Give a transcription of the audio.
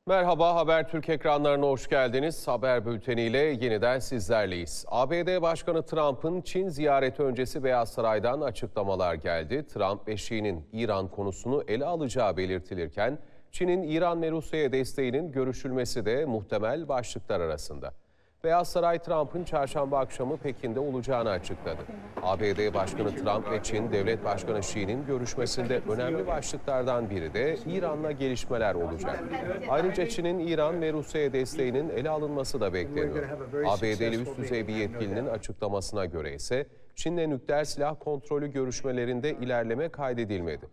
Merhaba, Habertürk ekranlarına hoş geldiniz. Haber bülteniyle yeniden sizlerleyiz. ABD Başkanı Trump'ın Çin ziyareti öncesi Beyaz Saray'dan açıklamalar geldi. Trump ve Xi'nin İran konusunu ele alacağı belirtilirken, Çin'in İran ve Rusya'ya desteğinin görüşülmesi de muhtemel başlıklar arasında. Beyaz Saray, Trump'ın çarşamba akşamı Pekin'de olacağını açıkladı. ABD Başkanı Trump ve Çin Devlet Başkanı Xi'nin görüşmesinde önemli başlıklardan biri de İran'la gelişmeler olacak. Ayrıca Çin'in İran ve Rusya'ya desteğinin ele alınması da bekleniyor. ABD'li üst düzey bir yetkilinin açıklamasına göre ise Çin'le nükleer silah kontrolü görüşmelerinde ilerleme kaydedilmedi.